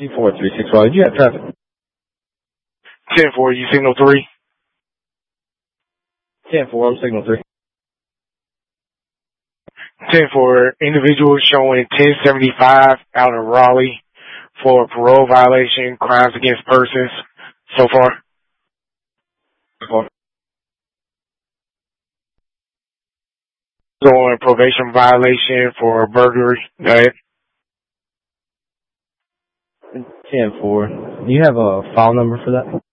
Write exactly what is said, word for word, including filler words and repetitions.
four three six one. Did you have traffic? ten four, you signal three? ten four, I'm signal three. ten four, individual showing ten seventy-five out of Raleigh for parole violation, crimes against persons so far. So far. On probation violation for burglary. Go ahead. ten four. Do you have a file number for that?